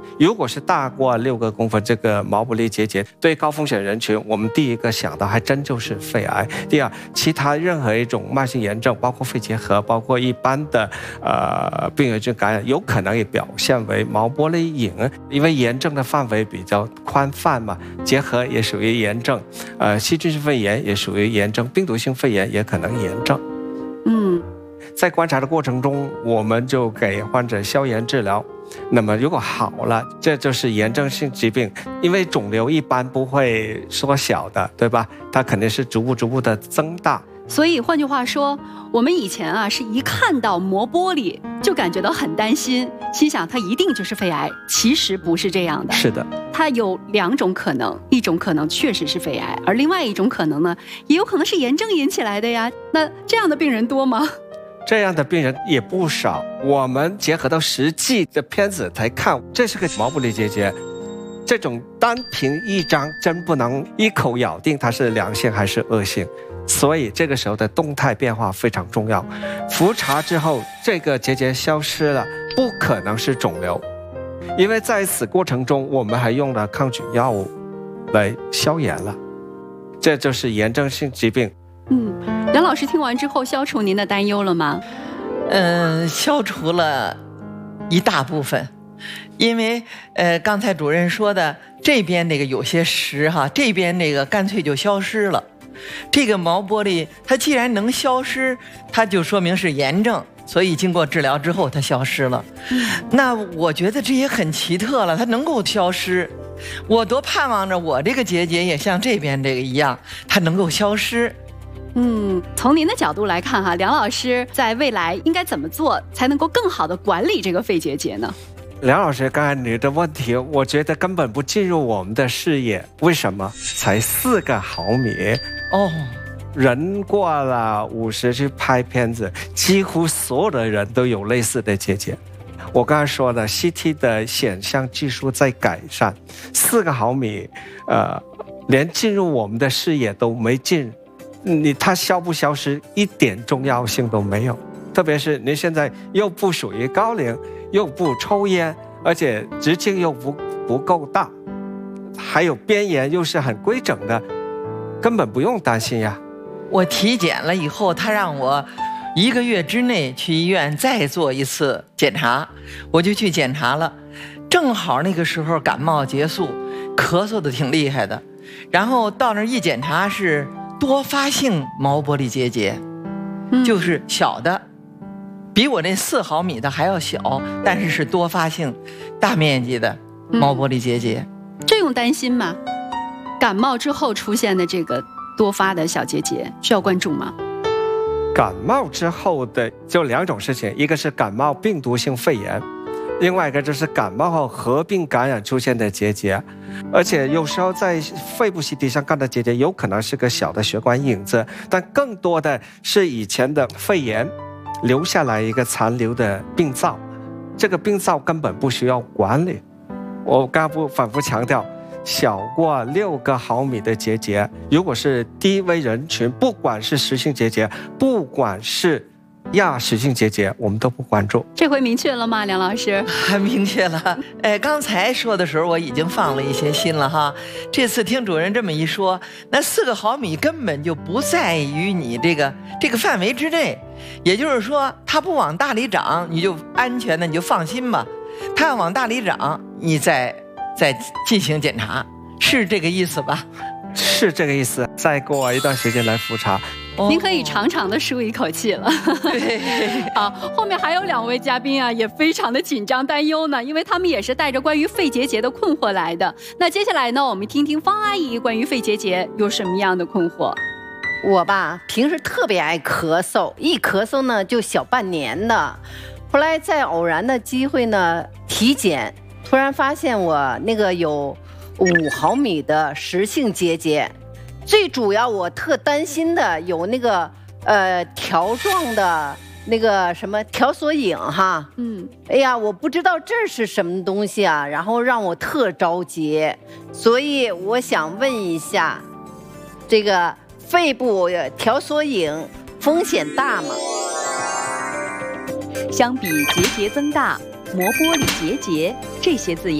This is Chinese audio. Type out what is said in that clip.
如果是大过6个公分，这个毛玻璃结节对高风险人群，我们第一个想到还真就是肺癌。第二，其他任何一种慢性炎症，包括肺结核，包括一般的病原菌感染，有可能也表现为毛玻璃瘾，因为炎症的范围比较宽泛嘛，结核也属于炎症，细菌性肺炎也属于炎症，病毒性肺炎也可能炎症。在观察的过程中，我们就给患者消炎治疗。那么如果好了，这就是炎症性疾病，因为肿瘤一般不会缩小的，对吧？它肯定是逐步的增大。 所以换句话说，我们以前啊是一看到磨玻璃就感觉到很担心，心想它一定就是肺癌，其实不是这样的。 是的， 它有2种可能，一种可能确实是肺癌，而另外一种可能呢，也有可能是炎症引起来的呀。那这样的病人多吗？ 这样的病人也不少，我们结合到实际的片子才看，这是个毛玻璃结节。这种单凭一张真不能一口咬定它是良性还是恶性，所以这个时候的动态变化非常重要。复查之后，这个结节消失了，不可能是肿瘤，因为在此过程中我们还用了抗菌药物来消炎了，这就是炎症性疾病。 梁老师听完之后，消除您的担忧了吗？ 消除了一大部分，因为刚才主任说的这边那个有些实哈，这边那个干脆就消失了。这个毛玻璃它既然能消失，它就说明是炎症，所以经过治疗之后它消失了。那我觉得这也很奇特了，它能够消失，我多盼望着我这个结节也像这边这个一样，它能够消失。 从您的角度来看哈，梁老师在未来应该怎么做才能够更好的管理这个肺结节呢？ 梁老师，刚才你的问题，我觉得根本不进入我们的视野。为什么？才4个毫米人过了50去拍片子，几乎所有的人都有类似的结节。我刚才说的 CT 的显像技术在改善，4个毫米，连进入我们的视野都没进。它消不消失一点重要性都没有，特别是您现在又不属于高龄，又不抽烟，而且直径又不够大，还有边沿又是很规整的，根本不用担心呀。 我体检了以后，他让我1个月之内去医院再做一次检查，我就去检查了，正好那个时候感冒结束，咳嗽的挺厉害的，然后到那儿一检查是多发性毛玻璃结节，就是小的，比我那4毫米的还要小，但是是多发性大面积的毛玻璃结节。 这用担心吗？感冒之后出现的这个多发的小结节需要关注吗？ 感冒之后的就2种事情，一个是感冒病毒性肺炎，另外一个就是感冒后合并感染出现的结节，而且有时候在肺部 CT 上看的结节有可能是个小的血管影子，但更多的是以前的肺炎留下来一个残留的病灶，这个病灶根本不需要管理。我刚才反复强调，小过6个毫米的结节，如果是低危人群，不管是实性结节，不管是亚实性结节，我们都不关注。 这回明确了吗，梁老师？ 明确了。刚才说的时候我已经放了一些心了哈。这次听主任这么一说，那4个毫米根本就不在于你这个范围之内，也就是说，它不往大里长，你就安全的，你就放心吧。它要往大里长，你再进行检查，是这个意思吧？ 是这个意思。再过一段时间来复查。 您可以长长的舒一口气了。 对， 好，后面还有2位嘉宾啊，也非常的紧张担忧呢，因为他们也是带着关于肺结节的困惑来的。那接下来呢，我们听听方阿姨关于肺结节有什么样的困惑。 我吧，平时特别爱咳嗽，一咳嗽呢就小半年的。后来在偶然的机会呢，体检，突然发现我那个有5毫米的实性结节。最主要我特担心的有那个条状的那个什么条索影哈，哎呀，我不知道这是什么东西啊，然后让我特着急，所以我想问一下，这个肺部条索影风险大吗？ 相比结节增大、磨玻璃结节这些字眼。